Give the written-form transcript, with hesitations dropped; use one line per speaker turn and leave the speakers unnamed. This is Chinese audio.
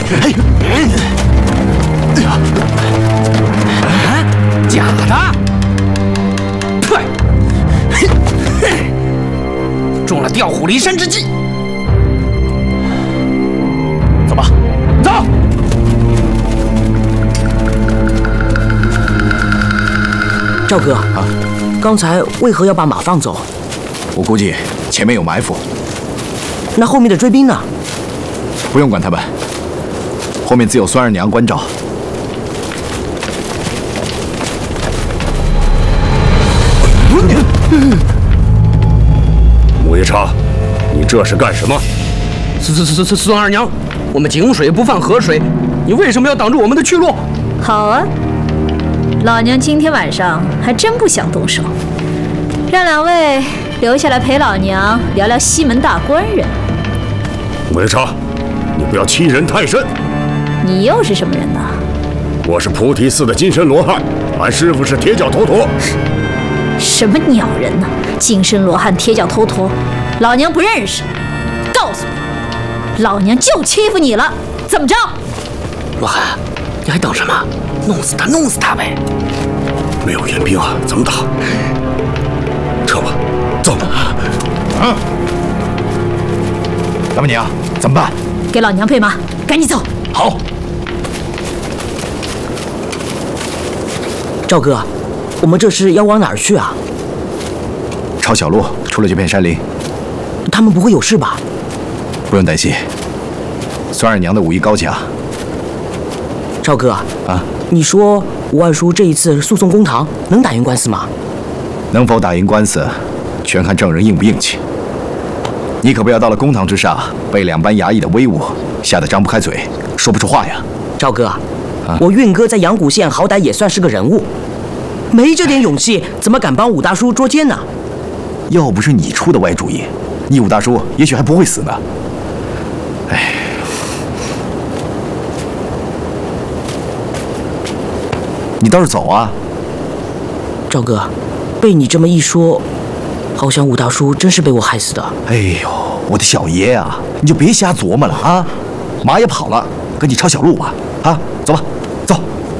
假的！呸！中了调虎离山之计。走吧，走。
赵哥啊，刚才为何要把马放走？
我估计前面有埋伏。
那后面的追兵呢？
不用管他们，后面自有孙二娘关照。
穆夜叉，你这是干什么？
孙二娘，我们井水不犯河水，你为什么要挡住我们的去路？
好啊，老娘今天晚上还真不想动手，让两位留下来陪老娘聊聊西门大官人。
穆夜叉，你不要欺人太甚。
你又是什么人呢？
我是菩提寺的金身罗汉，俺师傅是铁脚头陀。
什么鸟人呢？金身罗汉、铁脚头陀，老娘不认识。告诉你，老娘就欺负你了，怎么着？
罗汉，你还等什么？弄死他，弄死他呗！
没有援兵啊，怎么打？撤吧，走。
啊！老板娘，怎么办？
给老娘配马，赶紧走。
好。
赵哥，我们这是要往哪儿去啊？
抄小路，出了这片山林。
他们不会有事吧？
不用担心，孙二娘的武艺高强。
赵哥
啊，
你说吴二叔这一次诉讼公堂能打赢官司吗？
能否打赢官司，全看证人硬不硬气。你可不要到了公堂之上，被两班衙役的威武吓得张不开嘴，说不出话呀。
赵哥，我运哥在阳谷县好歹也算是个人物，没这点勇气，怎么敢帮武大叔捉奸呢？
要不是你出的歪主意，你武大叔也许还不会死呢。哎，你倒是走啊！
赵哥，被你这么一说，好像武大叔真是被我害死的。
哎呦，我的小爷啊，你就别瞎琢磨了啊！马也跑了，赶紧抄小路吧！啊，走吧。